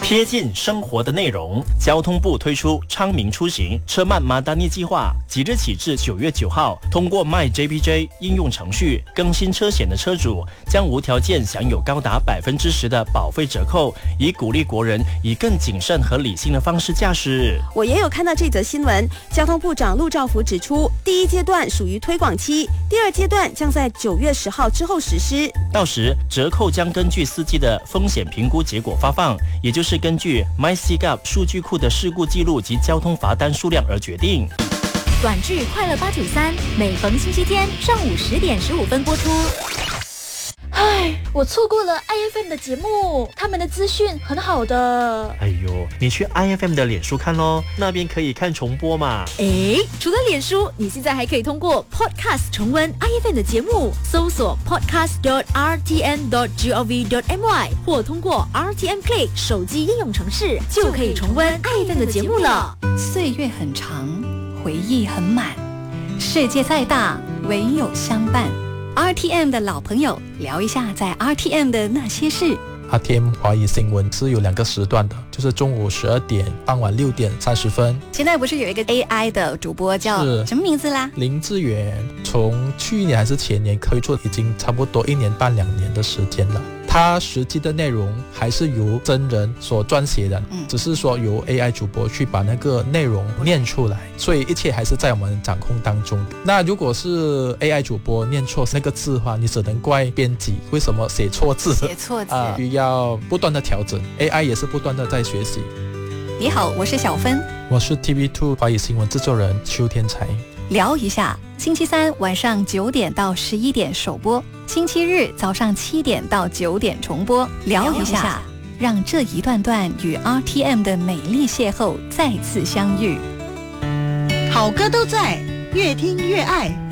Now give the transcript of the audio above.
贴近生活的内容，交通部推出昌明出行车慢马达尼计划，即日起至9月9号，通过 MyJPJ 应用程序更新车险的车主，将无条件享有高达10%的保费折扣，以鼓励国人以更谨慎和理性的方式驾驶。 我也有看到这则新闻，交通部长陆兆福指出，第一阶段属于推广期，第二阶段将在9月10号之后实施。 到时折扣将根据司机的风险评估结果发放，也就是根据 MyCGAP 数据库的事故记录及交通罚单数量而决定。 短剧快乐893每逢星期天上午10点15分播出。 唉，我错过了 IFM 的节目，他们的资讯很好的。 哎呦，你去 IFM 的脸书看咯，那边可以看重播嘛。 除了脸书，你现在还可以通过 Podcast 重温 IFM 的节目，搜索 podcast.rtn.gov.my 或通过 RTN Play 手机应用程式，就可以重温 IFM 的节目了。 岁月很长，回忆很满，世界再大，唯有相伴。RTM 的老朋友，聊一下在 RTM 的那些事。 RTM 华语新闻是有2个时段的，就是中午12点、傍晚6点30分。 现在不是有一个 AI 的主播叫什么名字啦？ 林志远，从去年还是前年推出，已经差不多1年半2年的时间了。它实际的内容还是由真人所撰写的，只是说由 AI 主播去把那个内容念出来，所以一切还是在我们掌控当中。那如果是 AI 主播念错那个字的话，你只能怪编辑为什么写错字，需要不断的调整。 AI 也是不断的在学习。 你好，我是小芬， 我是 TV2 华语新闻制作人邱天才。 聊一下，星期三晚上9点到11点首播，星期日早上7点到9点重播。聊一下，让这一段段与 RTM 的美丽邂逅再次相遇。 好歌都在，越听越爱。